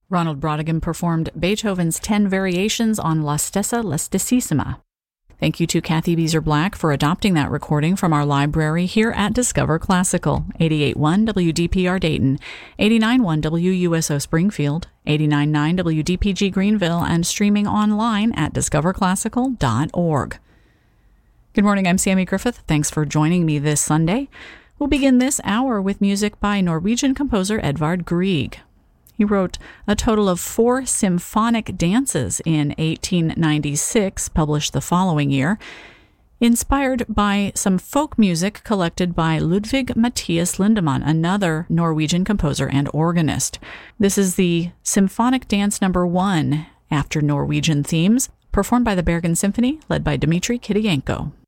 Ronald Brodigan performed Beethoven's 10 variations on La Stessa Lestissima. Thank you to Kathy Beezer-Black for adopting that recording from our library here at Discover Classical, 88.1 WDPR Dayton, 89.1 WUSO Springfield, 89.9 WDPG Greenville, and streaming online at discoverclassical.org. Good morning, I'm Sammy Griffith. Thanks for joining me this Sunday. We'll begin this hour with music by Norwegian composer Edvard Grieg. He wrote a total of 4 symphonic dances in 1896, published the following year, inspired by some folk music collected by Ludvig Matthias Lindemann, another Norwegian composer and organist. This is the Symphonic Dance Number 1, after Norwegian themes, performed by the Bergen Symphony, led by Dmitri Kirienko.